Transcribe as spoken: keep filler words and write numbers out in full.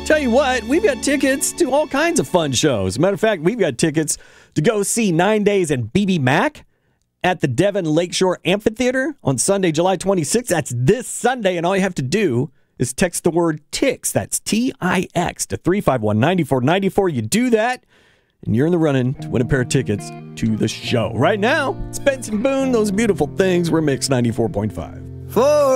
Tell you what, we've got tickets to all kinds of fun shows. As a matter of fact, we've got tickets to go see Nine Days and B B Mac at the Devon Lakeshore Amphitheater on Sunday, July twenty-sixth. That's this Sunday, and all you have to do is text the word TIX, that's T I X, to three five one, nine four nine four. You do that, and you're in the running to win a pair of tickets to the show. Right now, it's Benson Boone, Those Beautiful Things. We're Mix ninety-four point five. For